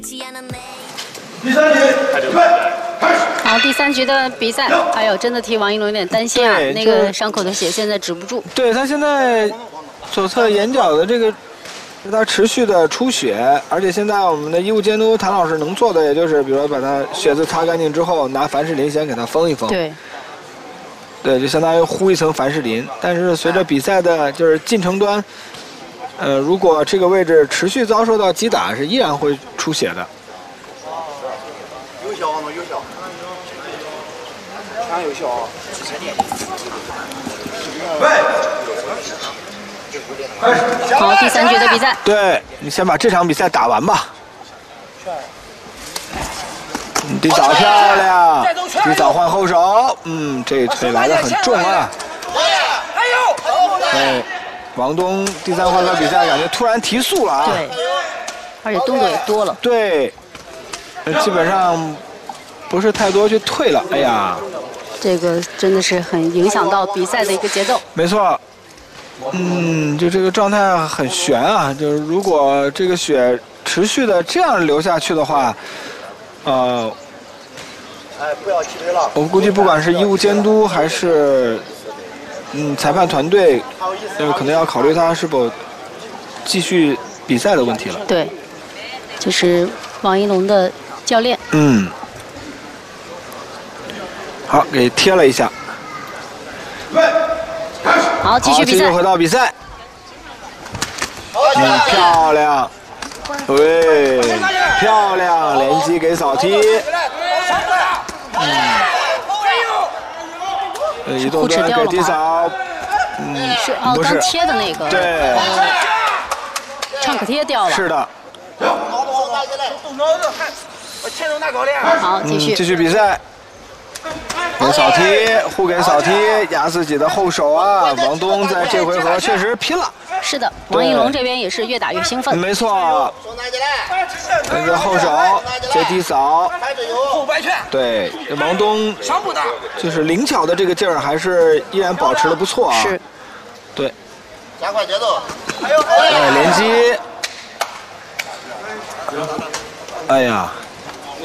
第三局，开始。 好，第3局的比赛，哎呦，真的替王一龙有点担心啊，那个伤口的血现在止不住。 对他现在左侧眼角的这个，他持续的出血，而且现在我们的医务监督谭老师能做的，也就是比如说把他血渍擦干净之后，拿凡士林先给他封一封。对，就相当于糊一层凡士林。但是随着比赛的就是进程端，如果这个位置持续遭受到击打，是依然会出血的。 有效吗？有效。常有效啊。 好，第3局的比赛。 对，你先把这场比赛打完吧。低扫漂亮，低扫换后手，这腿来得很重啊。对，王东第3回合比赛感觉突然提速了啊。 对，而且动作也多了。 对，基本上不是太多去退了。哎呀， 这个真的是很影响到比赛的一个节奏。 没错。就这个状态很悬啊！就是如果这个血持续的这样流下去的话， 不要气馁了。 我估计不管是医务监督还是裁判团队，可能要考虑他是否继续比赛的问题了。 对，就是王一龙的教练。 好，给贴了一下。 好，继续比赛。 继续回到比赛。漂亮，对，漂亮，连击给扫踢。移动端给低扫。 不是，刚贴的那个。 对。 创可贴掉了。 是的。 好，继续比赛。给扫踢，互给扫踢，压自己的后手啊！王东在这回合确实拼了。 是的，王一龙这边也是越打越兴奋。 没错。那个后手接低扫。对，王东就是灵巧的这个劲儿，还是依然保持的不错啊。 是。 对。 加快节奏。 连击。哎呀。